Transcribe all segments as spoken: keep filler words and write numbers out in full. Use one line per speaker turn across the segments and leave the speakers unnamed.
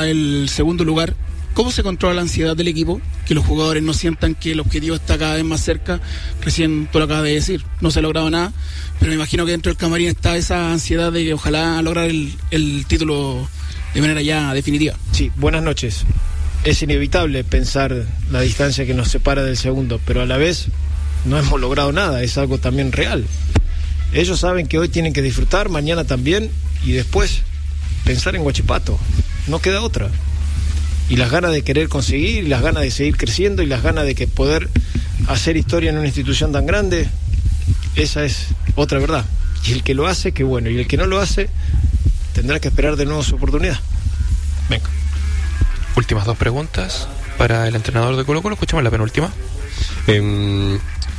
a el segundo lugar. ¿Cómo se controla la ansiedad del equipo? Que los jugadores no sientan que el objetivo está cada vez más cerca. Recién tú lo acabas de decir, no se ha logrado nada, pero me imagino que dentro del camarín está esa ansiedad de que ojalá lograr el, el título de manera ya definitiva.
Sí, buenas noches. Es inevitable pensar la distancia que nos separa del segundo, pero a la vez no hemos logrado nada, es algo también real. Ellos saben que hoy tienen que disfrutar, mañana también, y después pensar en Huachipato. No queda otra. Y las ganas de querer conseguir, y las ganas de seguir creciendo, y las ganas de que poder hacer historia en una institución tan grande, esa es otra verdad. Y el que lo hace, qué bueno, y el que no lo hace, tendrá que esperar de nuevo su oportunidad. Venga.
Últimas dos preguntas para el entrenador de Colo-Colo. Escuchamos la penúltima.
Eh,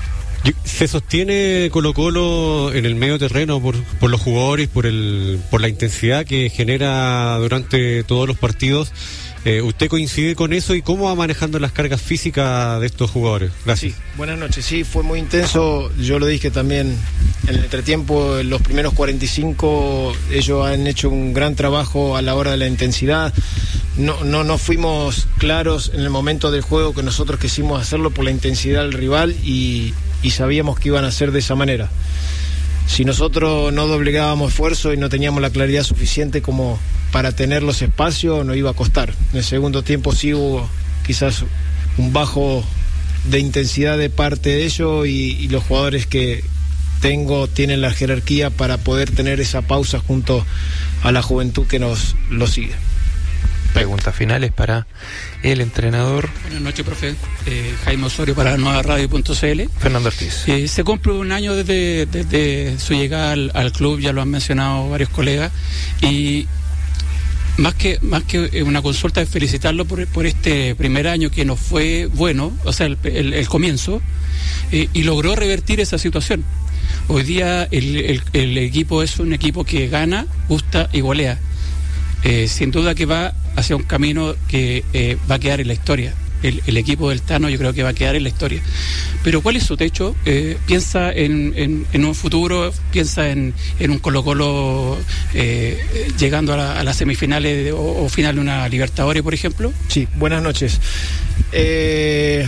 ¿Se sostiene Colo-Colo en el medio terreno por, por los jugadores, por, el, por la intensidad que genera durante todos los partidos? Eh, ¿Usted coincide con eso y cómo va manejando las cargas físicas de estos jugadores? Gracias.
Sí, buenas noches. Sí, fue muy intenso. Yo lo dije también en el entretiempo, en los primeros cuarenta y cinco ellos han hecho un gran trabajo a la hora de la intensidad. No, no, no fuimos claros en el momento del juego que nosotros quisimos hacerlo por la intensidad del rival y, y sabíamos que iban a ser de esa manera. Si nosotros no doblegábamos esfuerzo y no teníamos la claridad suficiente como para tener los espacios, nos iba a costar. En el segundo tiempo sí hubo quizás un bajo de intensidad de parte de ellos y, y los jugadores que tengo tienen la jerarquía para poder tener esa pausa junto a la juventud que nos lo sigue.
Preguntas finales para el entrenador.
Buenas noches, profe. Eh, Jaime Osorio para nueva radio punto c l.
Fernando Ortiz.
Eh, se cumple un año desde, desde su llegada al, al club, ya lo han mencionado varios colegas, y más que más que una consulta es felicitarlo por, por este primer año que nos fue bueno, o sea, el, el, el comienzo, eh, y logró revertir esa situación. Hoy día el, el, el equipo es un equipo que gana, gusta y golea. Eh, sin duda que va hacia un camino que eh, va a quedar en la historia. El, el equipo del Tano yo creo que va a quedar en la historia. Pero ¿cuál es su techo? Eh, ¿Piensa en, en, en un futuro? ¿Piensa en, en un Colo-Colo eh, llegando a, la, a las semifinales de, o, o final de una Libertadores, por ejemplo?
Sí, buenas noches. Eh,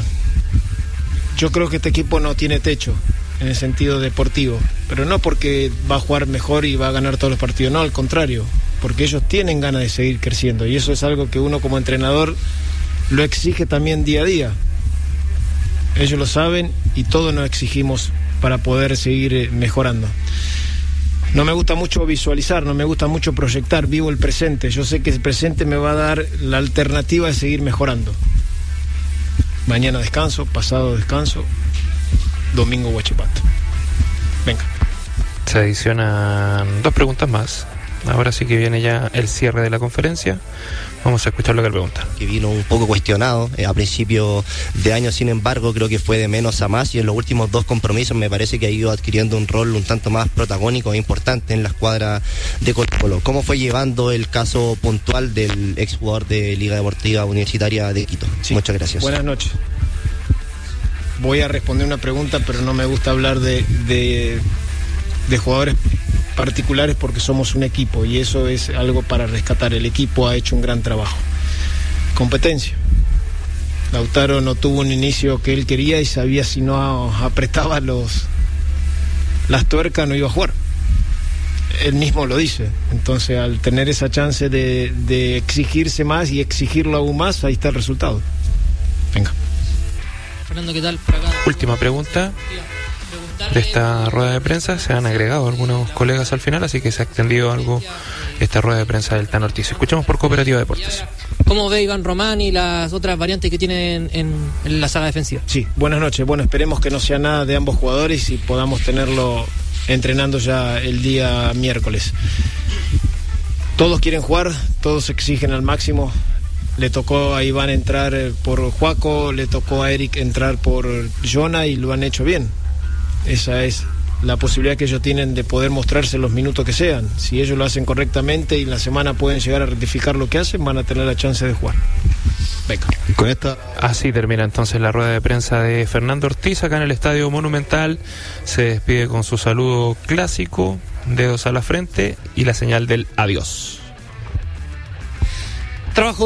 yo creo que este equipo no tiene techo en el sentido deportivo, pero no porque va a jugar mejor y va a ganar todos los partidos, no, al contrario, porque ellos tienen ganas de seguir creciendo y eso es algo que uno como entrenador lo exige también día a día. Ellos lo saben y todos nos exigimos para poder seguir mejorando. No me gusta mucho visualizar, no me gusta mucho proyectar, vivo el presente. Yo sé que el presente me va a dar la alternativa de seguir mejorando. Mañana descanso, pasado descanso, domingo Huachipato. Venga.
Se adicionan dos preguntas más. Ahora sí que viene ya el cierre de la conferencia. Vamos a escuchar lo que él pregunta.
Que vino un poco cuestionado eh, a principio de año, sin embargo, creo que fue de menos a más y en los últimos dos compromisos me parece que ha ido adquiriendo un rol un tanto más protagónico e importante en la escuadra de Colo-Colo. ¿Cómo fue llevando el caso puntual del exjugador de Liga Deportiva Universitaria de Quito? Sí. Muchas gracias.
Buenas noches. Voy a responder una pregunta, pero no me gusta hablar de, de, de jugadores particulares porque somos un equipo y eso es algo para rescatar. El equipo ha hecho un gran trabajo. Competencia. Lautaro no tuvo un inicio que él quería y sabía si no apretaba los las tuercas no iba a jugar. Él mismo lo dice. Entonces al tener esa chance de, de exigirse más y exigirlo aún más, ahí está el resultado. Venga.
Fernando, ¿qué tal? Por acá.
Última pregunta de esta rueda de prensa. Se han agregado algunos colegas al final, así que se ha extendido algo esta rueda de prensa del Tano Ortiz. Escuchamos por Cooperativa Deportes.
¿Cómo ve Iván Román y las otras variantes que tienen en, en la saga defensiva?
Sí, buenas noches. Bueno, esperemos que no sea nada de ambos jugadores y podamos tenerlo entrenando ya el día miércoles. Todos quieren jugar, todos exigen al máximo. Le tocó a Iván entrar por Juaco, le tocó a Eric entrar por Jonah y lo han hecho bien. Esa es la posibilidad que ellos tienen de poder mostrarse los minutos que sean. Si ellos lo hacen correctamente y en la semana pueden llegar a rectificar lo que hacen, van a tener la chance de jugar. Venga.
Con esta... Así termina entonces la rueda de prensa de Fernando Ortiz acá en el Estadio Monumental. Se despide con su saludo clásico, dedos a la frente y la señal del adiós.
Trabajo